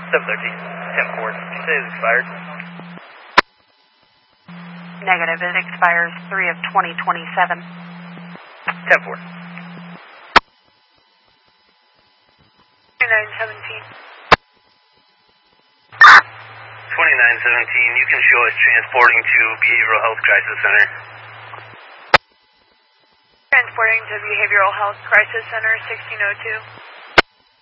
713, 10 forward. Did you say it expired? Negative, it expires 3 of 2027. 10 forward. 2917. 2917, you can show us transporting to Behavioral Health Crisis Center. Transporting to Behavioral Health Crisis Center, 1602.